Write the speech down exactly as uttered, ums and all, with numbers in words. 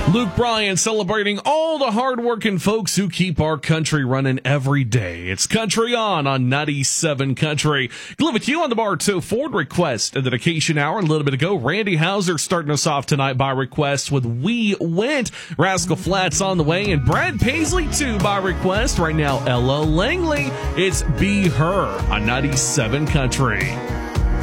Luke Bryan celebrating all the hardworking folks who keep our country running every day. It's Country On on ninety-seven Country. Glad with you on the Bartow Ford request and dedication hour. A little bit ago, Randy Hauser starting us off tonight by request with We Went. Rascal Flatts on the way, and Brad Paisley too by request. Right now, Ella Langley. It's Be Her on ninety-seven Country.